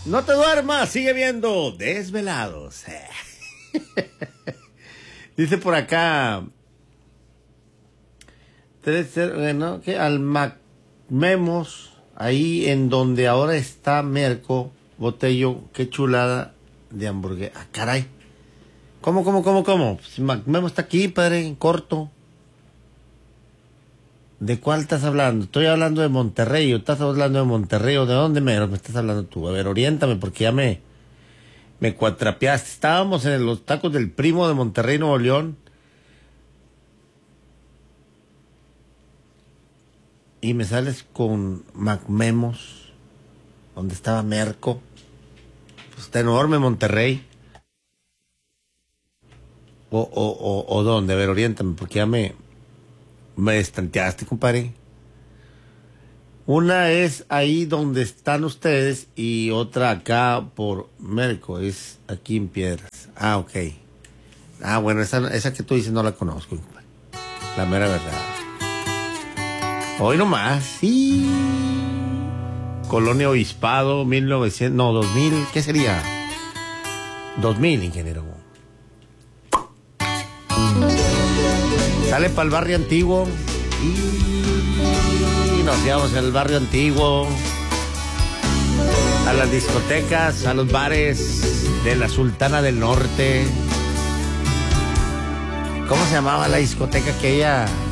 No te duermas, sigue viendo Desvelados. Dice por acá, ¿no? Que al Memos, ahí en donde ahora está Merco Botello, qué chulada de hamburguesa. Ah, caray. ¿Cómo? Si Memo está aquí, padre, en corto. ¿De cuál estás hablando? Estoy hablando de Monterrey, o estás hablando de Monterrey, o de dónde me estás hablando tú. A ver, oriéntame, porque ya me cuatrapeaste. Estábamos en los tacos del Primo de Monterrey, Nuevo León. Y me sales con McMemos, donde estaba Merco. Pues está enorme Monterrey. O dónde, a ver, oriéntame, porque ya me estanteaste, compadre. Una es ahí donde están ustedes y otra acá por Merco, es aquí en Piedras. Ah, ok. Ah, bueno, esa que tú dices no la conozco, compadre. La mera verdad. Hoy nomás, sí. Colonia Obispado, 1900, no, 2000, ¿qué sería? 2000, ingeniero. Sale para el barrio antiguo y nos llevamos al barrio antiguo, a las discotecas, a los bares de la Sultana del Norte. ¿Cómo se llamaba la discoteca aquella